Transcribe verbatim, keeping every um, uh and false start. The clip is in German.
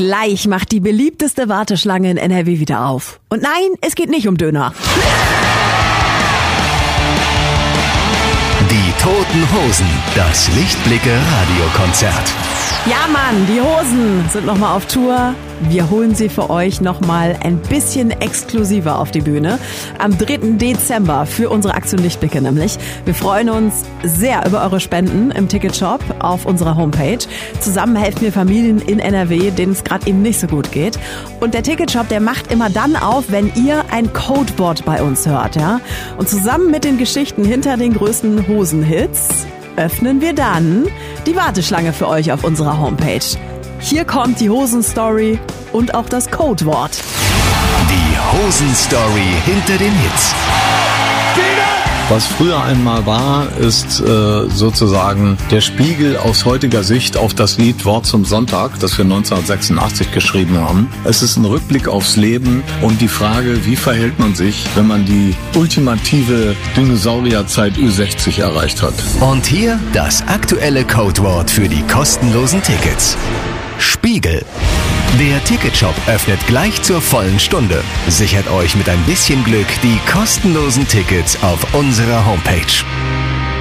Gleich macht die beliebteste Warteschlange in N R W wieder auf. Und nein, es geht nicht um Döner. Die Toten Hosen, das Lichtblicke-Radiokonzert. Ja Mann, die Hosen sind nochmal auf Tour. Wir holen sie für euch nochmal ein bisschen exklusiver auf die Bühne. Am dritten Dezember für unsere Aktion Lichtblicke nämlich. Wir freuen uns sehr über eure Spenden im Ticketshop auf unserer Homepage. Zusammen helfen wir Familien in N R W, denen es gerade eben nicht so gut geht. Und der Ticketshop, der macht immer dann auf, wenn ihr ein Codewort bei uns hört. Ja? Und zusammen mit den Geschichten hinter den größten Hosenhits öffnen wir dann die Warteschlange für euch auf unserer Homepage. Hier kommt die Hosenstory und auch das Codewort. Die Hosenstory hinter den Hits. Was früher einmal war, ist äh, sozusagen der Spiegel aus heutiger Sicht auf das Lied Wort zum Sonntag, das wir neunzehnhundertsechsundachtzig geschrieben haben. Es ist ein Rückblick aufs Leben und die Frage, wie verhält man sich, wenn man die ultimative Dinosaurierzeit Ü sechzig erreicht hat. Und hier das aktuelle Codewort für die kostenlosen Tickets. Spiegel. Der Ticketshop öffnet gleich zur vollen Stunde. Sichert euch mit ein bisschen Glück die kostenlosen Tickets auf unserer Homepage.